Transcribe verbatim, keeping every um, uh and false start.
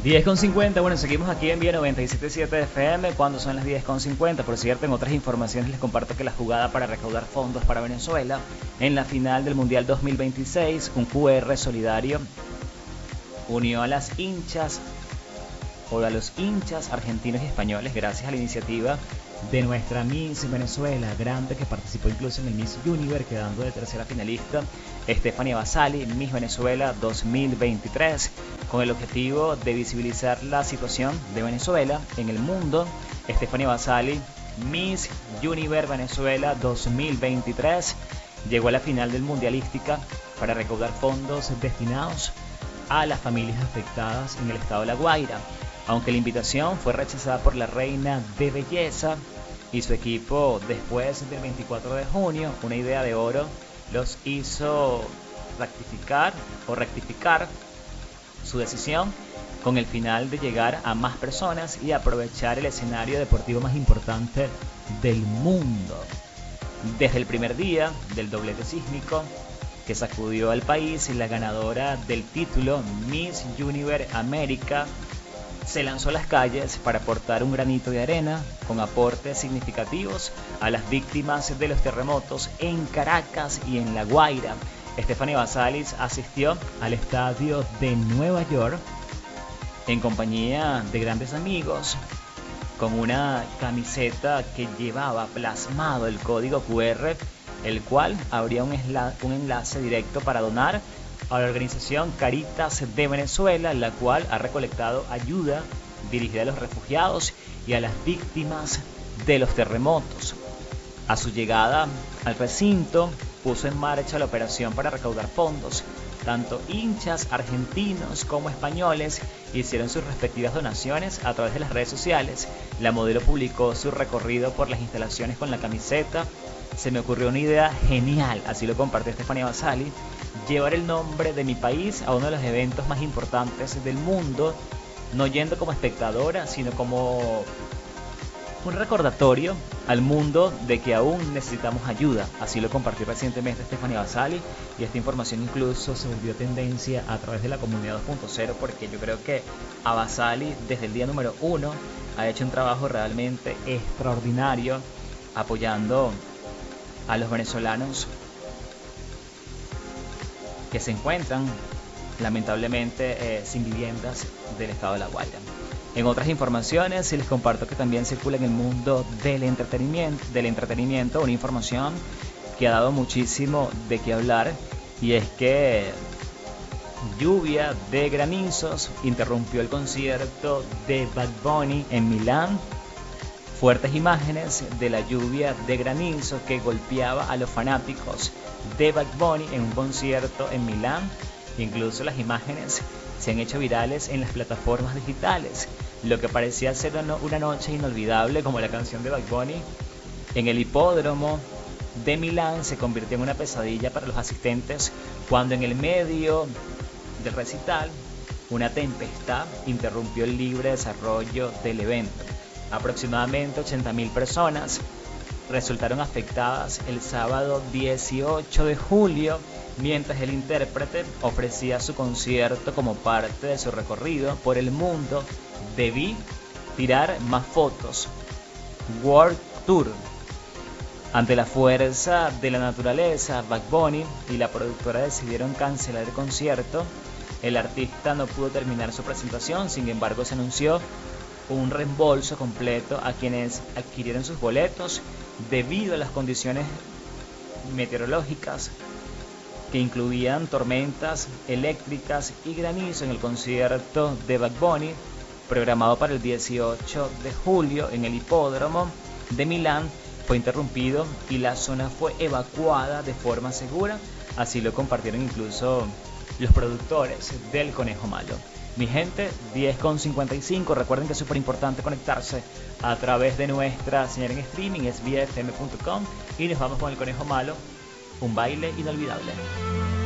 diez con cincuenta, bueno, seguimos aquí en Vía noventa y siete punto siete F M cuando son las diez con cincuenta. Por cierto, en otras informaciones les comparto que la jugada para recaudar fondos para Venezuela en la final del Mundial dos mil veintiséis, un Q R solidario unió a las hinchas o a los hinchas argentinos y españoles gracias a la iniciativa de nuestra Miss Venezuela Grande, que participó incluso en el Miss Universe, quedando de tercera finalista, Stephanie Basali, Miss Venezuela dos mil veintitrés, con el objetivo de visibilizar la situación de Venezuela en el mundo. Stephanie Basali, Miss Universe Venezuela dos mil veintitrés, llegó a la final del Mundialística para recaudar fondos destinados a las familias afectadas en el estado de La Guaira. Aunque la invitación fue rechazada por la reina de belleza y su equipo después del veinticuatro de junio, una idea de oro los hizo rectificar o rectificar su decisión con el final de llegar a más personas y aprovechar el escenario deportivo más importante del mundo. Desde el primer día del doblete sísmico que sacudió al país, la ganadora del título Miss Universe América se lanzó a las calles para aportar un granito de arena con aportes significativos a las víctimas de los terremotos en Caracas y en La Guaira. Stephanie Basali asistió al estadio de Nueva York en compañía de grandes amigos con una camiseta que llevaba plasmado el código Q R, el cual abría un, un enlace directo para donar a la organización Caritas de Venezuela, la cual ha recolectado ayuda dirigida a los refugiados y a las víctimas de los terremotos. A su llegada al recinto, puso en marcha la operación para recaudar fondos. Tanto hinchas argentinos como españoles hicieron sus respectivas donaciones a través de las redes sociales. La modelo publicó su recorrido por las instalaciones con la camiseta. Se me ocurrió una idea genial, así lo compartió Stephanie Basali, llevar el nombre de mi país a uno de los eventos más importantes del mundo, no yendo como espectadora, sino como un recordatorio al mundo de que aún necesitamos ayuda. Así lo compartió recientemente Stephanie Basali, y esta información incluso se volvió tendencia a través de la comunidad dos punto cero, porque yo creo que a Basali desde el día número uno ha hecho un trabajo realmente extraordinario apoyando a los venezolanos que se encuentran lamentablemente eh, sin viviendas del estado de La Guaira. En otras informaciones les comparto que también circula en el mundo del entretenimiento, del entretenimiento una información que ha dado muchísimo de qué hablar, y es que lluvia de granizos interrumpió el concierto de Bad Bunny en Milán. Fuertes imágenes de la lluvia de granizo que golpeaba a los fanáticos de Bad Bunny en un concierto en Milán. Incluso las imágenes se han hecho virales en las plataformas digitales. Lo que parecía ser una noche inolvidable, como la canción de Bad Bunny en el hipódromo de Milán, se convirtió en una pesadilla para los asistentes cuando en el medio del recital una tempestad interrumpió el libre desarrollo del evento. Aproximadamente ochenta mil personas resultaron afectadas el sábado dieciocho de julio, mientras el intérprete ofrecía su concierto como parte de su recorrido por el mundo. Debí tirar más fotos. World Tour. Ante la fuerza de la naturaleza, Bad Bunny y la productora decidieron cancelar el concierto. El artista no pudo terminar su presentación, sin embargo se anunció un reembolso completo a quienes adquirieron sus boletos debido a las condiciones meteorológicas que incluían tormentas eléctricas y granizo en el concierto de Bad Bunny programado para el dieciocho de julio en el hipódromo de Milán. Fue interrumpido y la zona fue evacuada de forma segura. Así lo compartieron incluso los productores del Conejo Malo. Mi gente, diez con cincuenta y cinco, recuerden que es súper importante conectarse a través de nuestra señal en streaming, es vía f m punto com, y nos vamos con el Conejo Malo, un baile inolvidable.